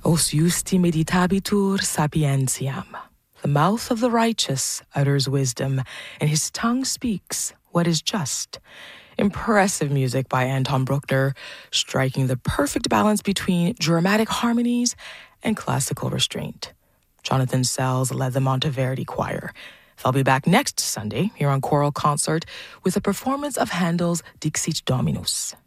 Os justi meditabitur sapientiam. The mouth of the righteous utters wisdom, and his tongue speaks what is just. Impressive music by Anton Bruckner, striking the perfect balance between dramatic harmonies and classical restraint. Jonathan Sells led the Monteverdi Choir. They'll be back next Sunday here on Choral Concert with a performance of Handel's Dixit Dominus.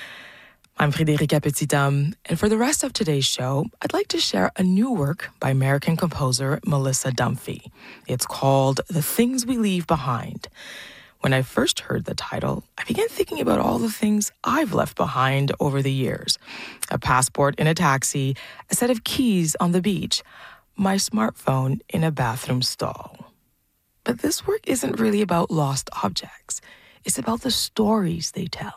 I'm Friederike Petitam, and for the rest of today's show, I'd like to share a new work by American composer Melissa Dunphy. It's called The Things We Leave Behind. When I first heard the title, I began thinking about all the things I've left behind over the years. A passport in a taxi, a set of keys on the beach, my smartphone in a bathroom stall. But this work isn't really about lost objects. It's about the stories they tell.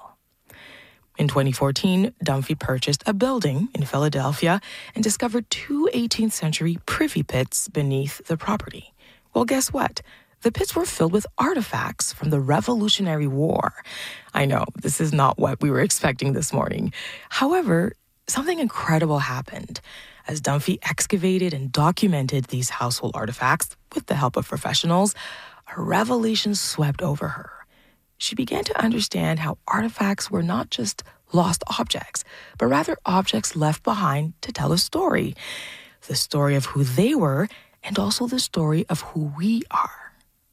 In 2014, Dunphy purchased a building in Philadelphia and discovered 2 18th century privy pits beneath the property. Well, guess what? The pits were filled with artifacts from the Revolutionary War. I know, this is not what we were expecting this morning. However, something incredible happened. As Dunphy excavated and documented these household artifacts with the help of professionals, a revelation swept over her. She began to understand how artifacts were not just lost objects, but rather objects left behind to tell a story. The story of who they were, and also the story of who we are.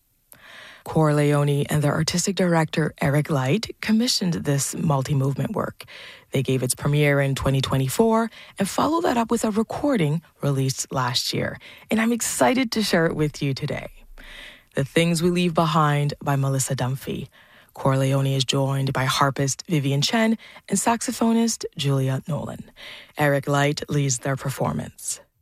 Corleone and their artistic director, Eric Light, commissioned this multi-movement work. They gave its premiere in 2024 and followed that up with a recording released last year. And I'm excited to share it with you today. The Things We Leave Behind by Melissa Dunphy. Corleone is joined by harpist Vivian Chen and saxophonist Julia Nolan. Eric Light leads their performance.